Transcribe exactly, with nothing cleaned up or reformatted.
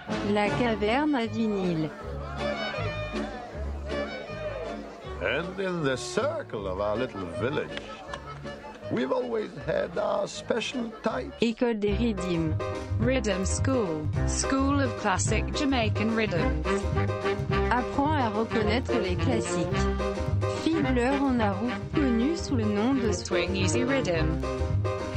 La caverne à vinyle. And in the circle of our little village, we've always had our special types. École des rythmes. Rhythm School, School of Classic Jamaican Rhythms. Apprend à reconnaître les classiques. Fiddler en Arrow, connu sous le nom de Swing Easy Rhythm.